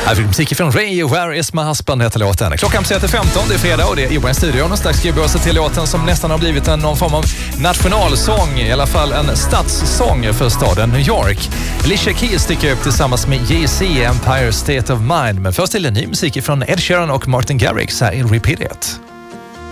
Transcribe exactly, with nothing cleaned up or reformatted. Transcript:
Här fick musik från Ray, Where is my husband heter låten. Klockan är femton, det är fredag och det är Johan i studion. Och strax ska vi börja till låten som nästan har blivit en, någon form av nationalsång, i alla fall en stadssång för staden New York. Alicia Keys sticker upp tillsammans med Jay-Z, Empire State of Mind. Men först till en ny musik från Ed Sheeran och Martin Garrix här i Repeat It.